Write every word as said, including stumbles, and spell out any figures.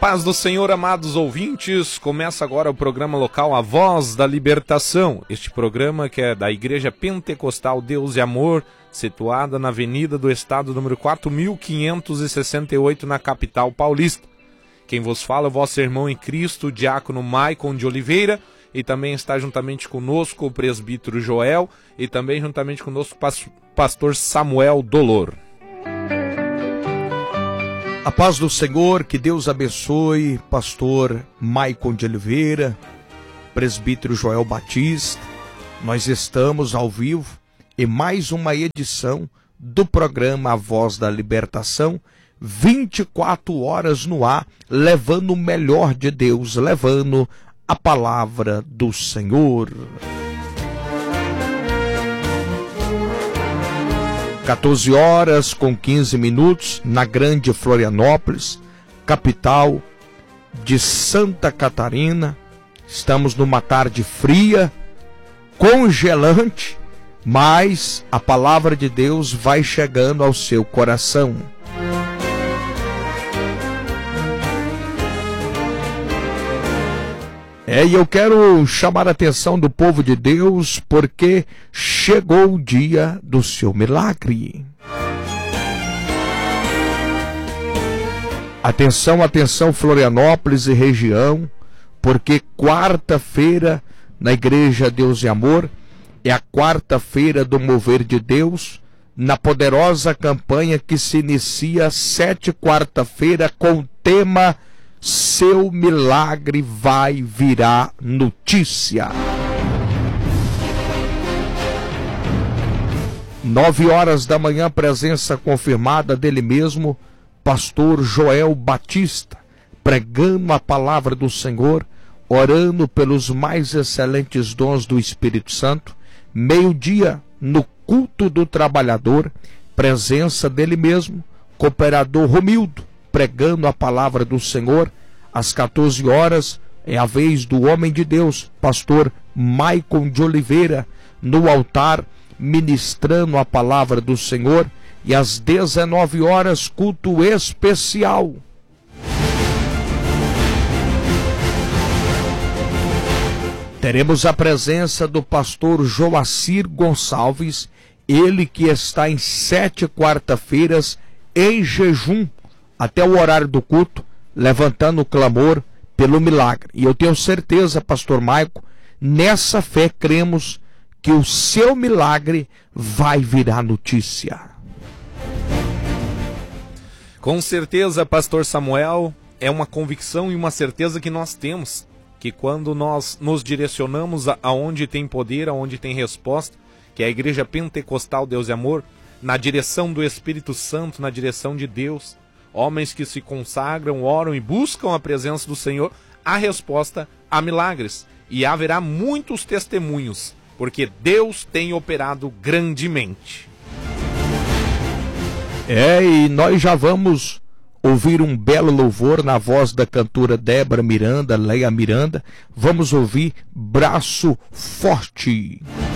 paz do Senhor, amados ouvintes, começa agora o programa local A Voz da Libertação. Este programa que é da Igreja Pentecostal Deus e Amor, situada na Avenida do Estado, número quatro mil quinhentos e sessenta e oito, na capital paulista. Quem vos fala é o vosso irmão em Cristo, o diácono Maicon de Oliveira, e também está juntamente conosco o presbítero Joel, e também juntamente conosco o pastor Samuel Dolor. A paz do Senhor, que Deus abençoe, pastor Maicon de Oliveira, presbítero Joel Batista. Nós estamos ao vivo em mais uma edição do programa A Voz da Libertação, vinte e quatro horas no ar, levando o melhor de Deus, levando a palavra do Senhor. quatorze horas com quinze minutos, na Grande Florianópolis, capital de Santa Catarina. Estamos numa tarde fria, congelante, mas a palavra de Deus vai chegando ao seu coração. É, e eu quero chamar a atenção do povo de Deus, porque chegou o dia do seu milagre. Atenção, atenção, Florianópolis e região, porque quarta-feira, na Igreja Deus e Amor, é a quarta-feira do mover de Deus, na poderosa campanha que se inicia sete quarta-feira com o tema Seu Milagre Vai Virar Notícia. Nove horas da manhã, presença confirmada dele mesmo, pastor Joel Batista, pregando a palavra do Senhor, orando pelos mais excelentes dons do Espírito Santo. Meio-dia, no culto do trabalhador, presença dele mesmo, cooperador Romildo, pregando a palavra do Senhor. Às quatorze horas é a vez do homem de Deus, pastor Maicon de Oliveira, no altar, ministrando a palavra do Senhor. E às dezenove horas, culto especial. Teremos a presença do pastor Joacir Gonçalves, ele que está em sete quarta-feiras em jejum, até o horário do culto, levantando o clamor pelo milagre. E eu tenho certeza, pastor Maicon, nessa fé cremos que o seu milagre vai virar notícia. Com certeza, pastor Samuel, é uma convicção e uma certeza que nós temos, que quando nós nos direcionamos aonde tem poder, aonde tem resposta, que é a Igreja Pentecostal Deus e Amor, na direção do Espírito Santo, na direção de Deus, homens que se consagram, oram e buscam a presença do Senhor, a resposta a milagres. E haverá muitos testemunhos, porque Deus tem operado grandemente. É, e nós já vamos ouvir um belo louvor na voz da cantora Débora Miranda, Leia Miranda. Vamos ouvir Braço Forte.